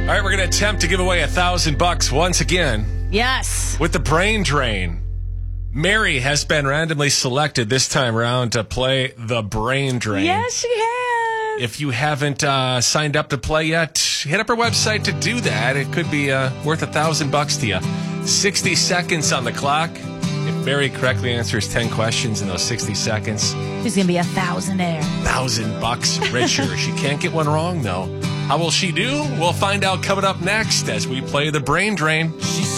All right, we're going to attempt to give away $1,000 once again Yes. with the brain drain. Mary has been randomly selected this time around to play the brain drain. Yes, she has. If you haven't signed up to play yet, hit up our website to do that. It could be worth $1,000 to you. 60 seconds on the clock. If Mary correctly answers 10 questions in those 60 seconds, She's going to be $1,000. $1,000 richer. She can't get one wrong, though. How will she do? We'll find out coming up next as we play the brain drain.